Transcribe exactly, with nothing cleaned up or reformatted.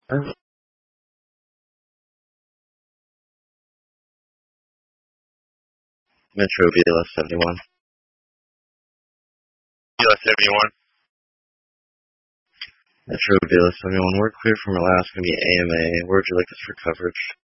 Uh, Metro B L S seventy-one. B L S seventy-one. Metro B L S seventy-one. We're clear from Alaska to be A M A. Where would you like us for coverage?